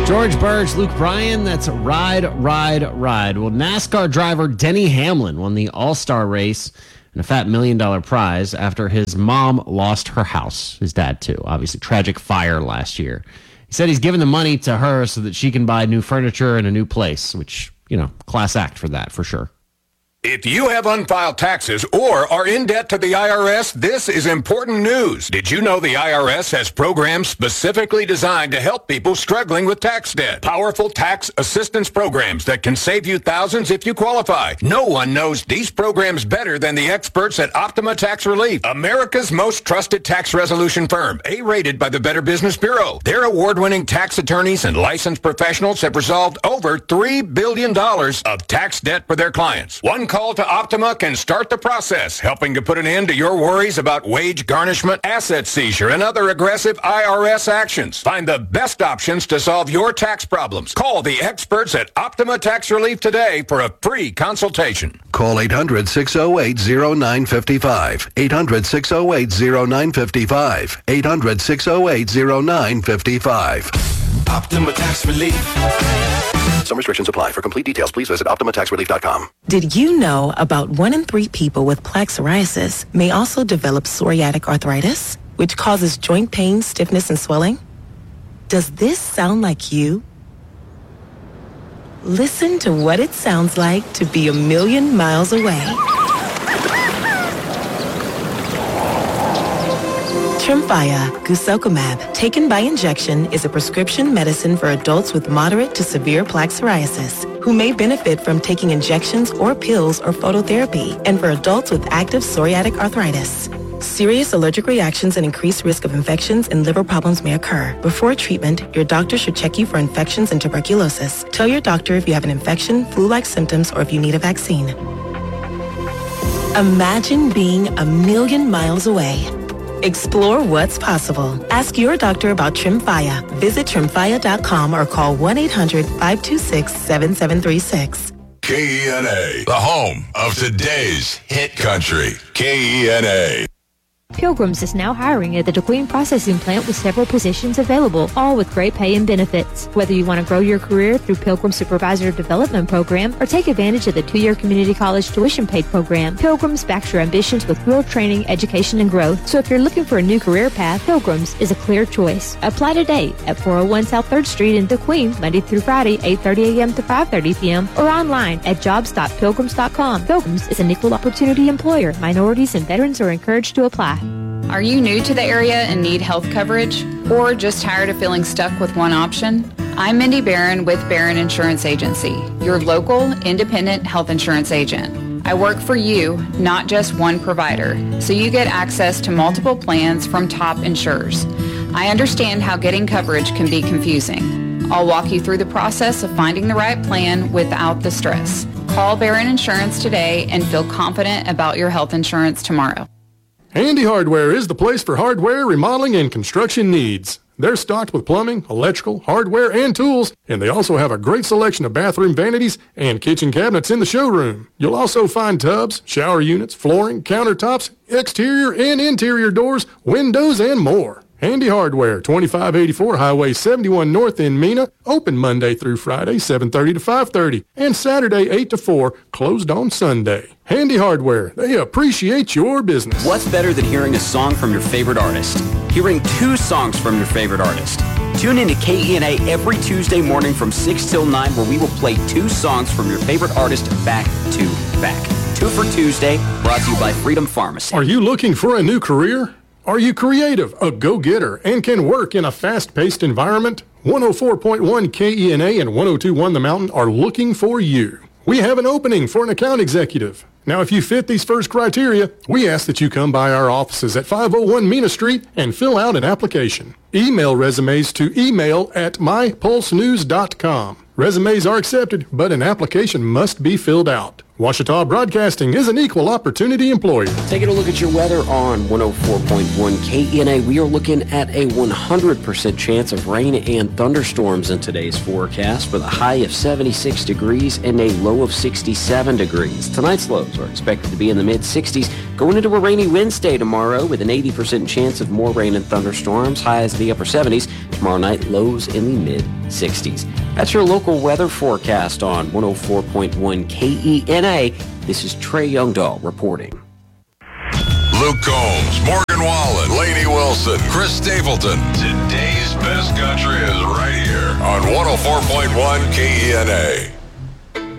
George Burge, Luke Bryan, that's Ride, Ride, Ride. Well, NASCAR driver Denny Hamlin won the All-Star race and a fat $1 million prize after his mom lost her house. His dad, too. Obviously, tragic fire last year. He said he's given the money to her so that she can buy new furniture and a new place, which, class act for that, for sure. If you have unfiled taxes or are in debt to the IRS, this is important news. Did you know the IRS has programs specifically designed to help people struggling with tax debt? Powerful tax assistance programs that can save you thousands if you qualify. No one knows these programs better than the experts at Optima Tax Relief, America's most trusted tax resolution firm, A-rated by the Better Business Bureau. Their award-winning tax attorneys and licensed professionals have resolved over $3 billion of tax debt for their clients. One call to Optima can start the process, helping to put an end to your worries about wage garnishment, asset seizure, and other aggressive IRS actions. Find the best options to solve your tax problems. Call the experts at Optima Tax Relief today for a free consultation. Call 800-608-0955. 800-608-0955. 800-608-0955. Optima Tax Relief. Some restrictions apply. For complete details, please visit OptimaTaxRelief.com. Did you know about 1 in 3 people with plaque psoriasis may also develop psoriatic arthritis, which causes joint pain, stiffness, and swelling? Does this sound like you? Listen to what it sounds like to be 1,000,000 miles away. Tremfya guselkumab, taken by injection, is a prescription medicine for adults with moderate to severe plaque psoriasis who may benefit from taking injections or pills or phototherapy, and for adults with active psoriatic arthritis. Serious allergic reactions and increased risk of infections and liver problems may occur. Before treatment, your doctor should check you for infections and tuberculosis. Tell your doctor if you have an infection, flu-like symptoms, or if you need a vaccine. Imagine being 1,000,000 miles away. Explore what's possible. Ask your doctor about Tremfya. Visit Tremfya.com or call 1-800-526-7736. KENA, the home of today's hit country. KENA. Pilgrims is now hiring at the DeQueen Processing Plant with several positions available, all with great pay and benefits. Whether you want to grow your career through Pilgrim Supervisor Development Program or take advantage of the 2-year community college tuition paid program, Pilgrims backs your ambitions with real training, education, and growth. So if you're looking for a new career path, Pilgrims is a clear choice. Apply today at 401 South 3rd Street in DeQueen, Monday through Friday, 8:30 a.m. to 5:30 p.m. or online at jobs.pilgrims.com. Pilgrims is an equal opportunity employer. Minorities and veterans are encouraged to apply. Are you new to the area and need health coverage? Or just tired of feeling stuck with one option? I'm Mindy Barron with Barron Insurance Agency, your local independent health insurance agent. I work for you, not just one provider, so you get access to multiple plans from top insurers. I understand how getting coverage can be confusing. I'll walk you through the process of finding the right plan without the stress. Call Barron Insurance today and feel confident about your health insurance tomorrow. Handy Hardware is the place for hardware, remodeling, and construction needs. They're stocked with plumbing, electrical, hardware, and tools, and they also have a great selection of bathroom vanities and kitchen cabinets in the showroom. You'll also find tubs, shower units, flooring, countertops, exterior and interior doors, windows, and more. Handy Hardware, 2584 Highway 71 North in Mena, open Monday through Friday, 7:30 to 5:30, and Saturday, 8 to 4, closed on Sunday. Handy Hardware, they appreciate your business. What's better than hearing a song from your favorite artist? Hearing 2 songs from your favorite artist. Tune in to KENA every Tuesday morning from 6 till 9, where we will play 2 songs from your favorite artist back to back. 2 for Tuesday, brought to you by Freedom Pharmacy. Are you looking for a new career? Are you creative, a go-getter, and can work in a fast-paced environment? 104.1 KENA and 102.1 The Mountain are looking for you. We have an opening for an account executive. Now, if you fit these first criteria, we ask that you come by our offices at 501 Mena Street and fill out an application. Email resumes to email@mypulsenews.com. Resumes are accepted, but an application must be filled out. Ouachita Broadcasting is an equal opportunity employer. Taking a look at your weather on 104.1 KENA, we are looking at a 100% chance of rain and thunderstorms in today's forecast with a high of 76 degrees and a low of 67 degrees. Tonight's lows are expected to be in the mid-60s, going into a rainy Wednesday tomorrow with an 80% chance of more rain and thunderstorms, highs in the upper 70s. Tomorrow night, lows in the mid-60s. That's your local weather forecast on 104.1 KENA. This is Trey Youngdahl reporting. Luke Combs, Morgan Wallen, Lainey Wilson, Chris Stapleton. Today's best country is right here on 104.1 KENA.